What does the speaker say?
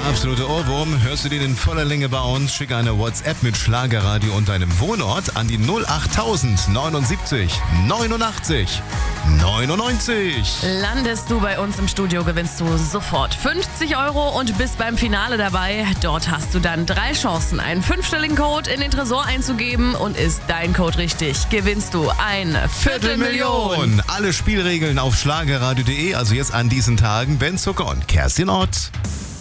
absoluter Ohrwurm. Hörst du den in voller Länge bei uns? Schicke eine WhatsApp mit Schlagerradio und deinem Wohnort an die 08000 79 89 99. Landest du bei uns im Studio, gewinnst du sofort 50 € und bist beim Finale dabei. Dort hast du dann 3 Chancen, einen 5-stelligen Code in den Tresor einzugeben, und ist dein Code richtig, gewinnst du eine Viertelmillion. Alle Spielregeln auf schlagerradio.de, also jetzt an diesen Tagen Ben Zucker und Kerstin Ott.